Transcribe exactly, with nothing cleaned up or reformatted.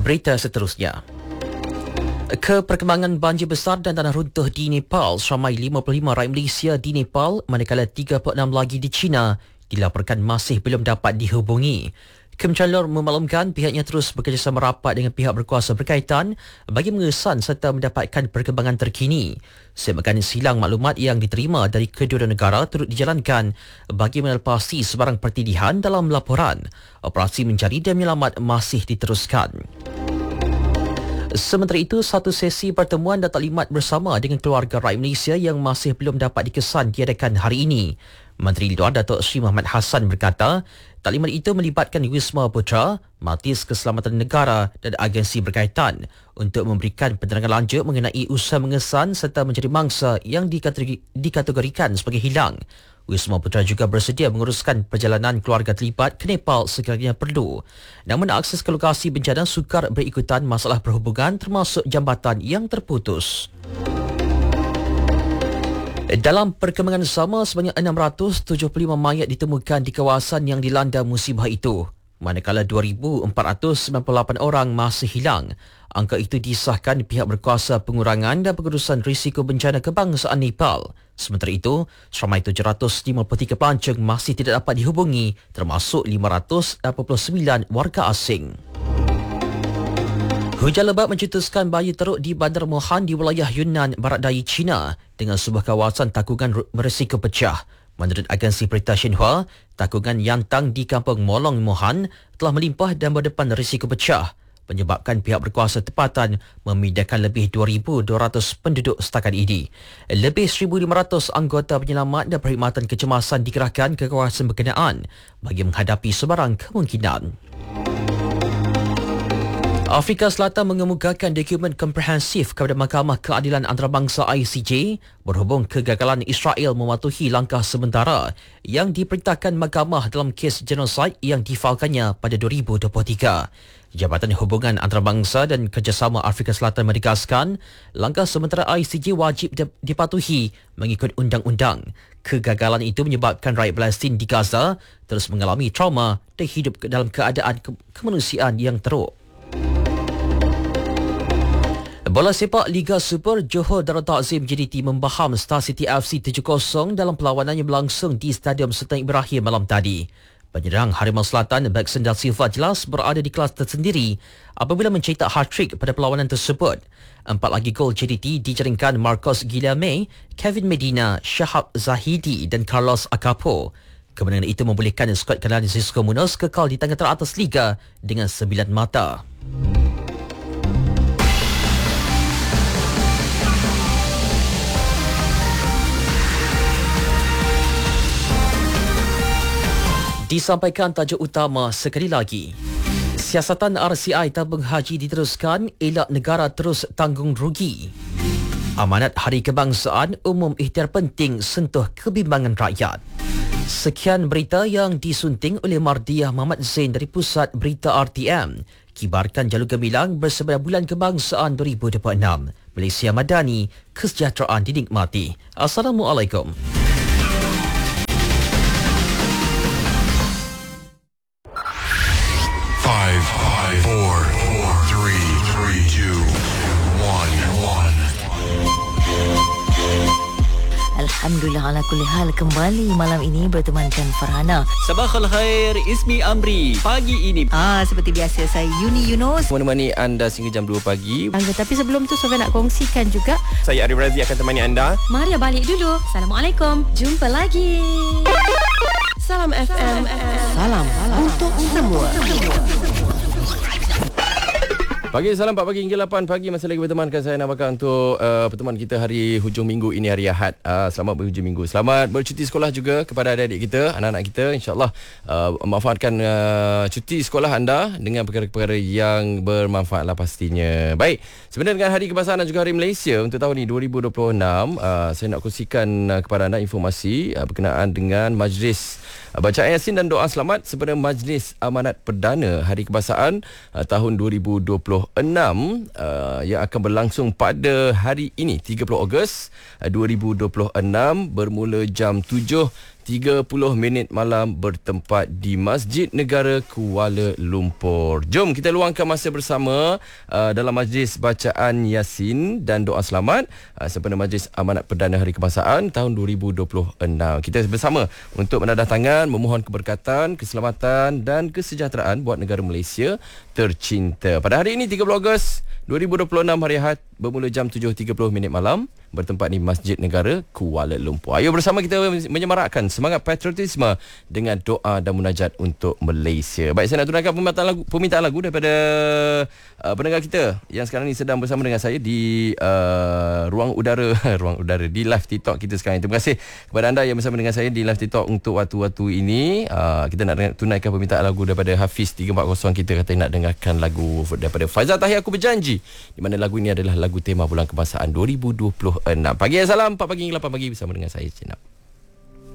Berita seterusnya. Keperkembangan banjir besar dan tanah runtuh di Nepal, seramai lima puluh lima rakyat Malaysia di Nepal manakala tiga puluh enam lagi di China dilaporkan masih belum dapat dihubungi. Kementerian Luar memaklumkan pihaknya terus bekerjasama rapat dengan pihak berkuasa berkaitan bagi mengesan serta mendapatkan perkembangan terkini. Semakan silang maklumat yang diterima dari kedua negara turut dijalankan bagi melepasi sebarang pertidihan dalam laporan. Operasi mencari dan menyelamat masih diteruskan. Sementara itu, satu sesi pertemuan dan taklimat bersama dengan keluarga rakyat Malaysia yang masih belum dapat dikesan diadakan hari ini. Menteri Luar Datuk Seri Muhammad Hassan berkata, taklimat itu melibatkan Wisma Putra, Majlis Keselamatan Negara dan agensi berkaitan untuk memberikan penerangan lanjut mengenai usaha mengesan serta mencari mangsa yang dikategori, dikategorikan sebagai hilang. Wisma Putra juga bersedia menguruskan perjalanan keluarga terlibat ke Nepal sekiranya perlu. Namun akses ke lokasi bencana sukar berikutan masalah perhubungan termasuk jambatan yang terputus. Dalam perkembangan sama, sebanyak enam ratus tujuh puluh lima mayat ditemukan di kawasan yang dilanda musibah itu, manakala dua ribu empat ratus sembilan puluh lapan orang masih hilang. Angka itu disahkan pihak berkuasa pengurangan dan pengurusan risiko bencana kebangsaan Nepal. Sementara itu, seramai tujuh ratus lima puluh tiga pelancong masih tidak dapat dihubungi, termasuk lima ratus lapan puluh sembilan warga asing. Hujan lebat mencetuskan bahaya teruk di Bandar Mohan di wilayah Yunnan, Barat Daya China dengan sebuah kawasan takungan berisiko pecah. Menurut agensi berita Xinhua, takungan Yantang di kampung Molong Mohan telah melimpah dan berdepan risiko pecah, menyebabkan pihak berkuasa tempatan memindahkan lebih dua ribu dua ratus penduduk setakat ini. Lebih seribu lima ratus anggota penyelamat dan perkhidmatan kecemasan dikerahkan ke kawasan berkenaan bagi menghadapi sebarang kemungkinan. Afrika Selatan mengemukakan dokumen komprehensif kepada Mahkamah Keadilan Antarabangsa I C J berhubung kegagalan Israel mematuhi langkah sementara yang diperintahkan mahkamah dalam kes genosid yang difalkannya pada dua ribu dua puluh tiga. Jabatan Hubungan Antarabangsa dan Kerjasama Afrika Selatan menegaskan langkah sementara I C J wajib dipatuhi mengikut undang-undang. Kegagalan itu menyebabkan rakyat Palestin di Gaza terus mengalami trauma dan hidup dalam keadaan ke- kemanusiaan yang teruk. Bola sepak Liga Super, Johor Darul Takzim J D T membaham Star City F C tujuh kosong dalam perlawanan yang berlangsung di Stadium Sultan Ibrahim malam tadi. Penyerang Harimau Selatan Baxter da Silva jelas berada di kelas tersendiri apabila mencetak hat-trick pada perlawanan tersebut. Empat lagi gol J D T dijaringkan Marcos Guilherme, Kevin Medina, Shahab Zahidi dan Carlos Acapo. Kemenangan itu membolehkan skuad Kanalan Cisco Munoz kekal di tangga teratas Liga dengan sembilan mata. Disampaikan tajuk utama sekali lagi. Siasatan R C I tabung haji diteruskan, elak negara terus tanggung rugi. Amanat Hari Kebangsaan umum ikhtiar penting sentuh kebimbangan rakyat. Sekian berita yang disunting oleh Mardiah Muhammad Zain dari Pusat Berita R T M. Kibarkan jalur gemilang bersama Bulan Kebangsaan dua ribu dua puluh enam. Malaysia Madani, kesejahteraan dinikmati. Assalamualaikum. Five, five, four, four, three, three, two, one, one. Alhamdulillah ala kulli hal, kembali malam ini bertemankan Farhana. Sabahul khair, Ismi Amri. Pagi ini Ah, seperti biasa saya Yuni Yunus. menemani anda sehingga jam dua pagi. Tapi sebelum tu Sofia nak kongsikan juga. Saya Arif Razi akan temani anda. Maria balik dulu. Assalamualaikum. Jumpa lagi. Salam F M. Salam, salam untuk semua. Pagi, salam empat pagi hingga lapan pagi. Masih lagi bertemankan saya Nabakar untuk uh, pertemuan kita hari hujung minggu ini, hari Ahad. Uh, selamat berhujung minggu. Selamat bercuti sekolah juga kepada adik-adik kita, anak-anak kita. InsyaAllah uh, manfaatkan uh, cuti sekolah anda dengan perkara-perkara yang bermanfaat lah pastinya. Baik, sebenarnya dengan Hari Kebangsaan dan juga Hari Malaysia untuk tahun ini dua ribu dua puluh enam, uh, saya nak kongsikan uh, kepada anda informasi uh, berkenaan dengan majlis uh, bacaan Yasin dan doa selamat sempena Majlis Amanat Perdana Hari Kebangsaan uh, tahun dua ribu dua puluh enam uh, yang akan berlangsung pada hari ini tiga puluh Ogos uh, dua ribu dua puluh enam bermula jam tujuh tiga puluh minit malam bertempat di Masjid Negara Kuala Lumpur. Jom kita luangkan masa bersama uh, dalam majlis bacaan Yasin dan doa selamat uh, sempena Majlis Amanat Perdana Hari Kebangsaan tahun dua ribu dua puluh enam. Kita bersama untuk menadah tangan, memohon keberkatan, keselamatan dan kesejahteraan buat negara Malaysia tercinta. Pada hari ini tiga puluh Ogos dua ribu dua puluh enam, hari Ahad, bermula jam tujuh tiga puluh minit malam, bertempat di Masjid Negara Kuala Lumpur. Ayo bersama kita menyemarakkan semangat patriotisme dengan doa dan munajat untuk Malaysia. Baik, saya nak tunaikan permintaan lagu, permintaan lagu daripada uh, pendengar kita yang sekarang ni sedang bersama dengan saya di uh, ruang udara ruang udara di live TikTok kita sekarang. Terima kasih kepada anda yang bersama dengan saya di live TikTok untuk waktu-waktu ini. Uh, kita nak tunaikan permintaan lagu daripada Hafiz tiga empat kosong. Kita kata nak dengarkan lagu daripada Faizal Tahir, Aku Berjanji, di mana lagu ini adalah lagu tema bulan kebangsaan dua ribu dua puluh enam. Pagi yang salam, empat pagi hingga lapan pagi bersama dengan saya, Jenab.